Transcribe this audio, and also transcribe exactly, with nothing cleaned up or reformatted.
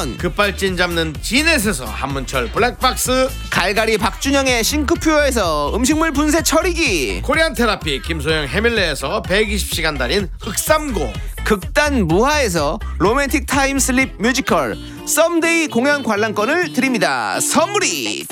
원, 급발진 잡는 지넷에서 한문철 블랙박스, 갈갈이 박준영의 싱크퓨어에서 음식물 분쇄 처리기, 코리안 테라피 김소영 해밀레에서 백이십 시간 달인 흑삼고, 극단 무하에서 로맨틱 타임 슬립 뮤지컬 썸데이 공연 관람권을 드립니다. 선물이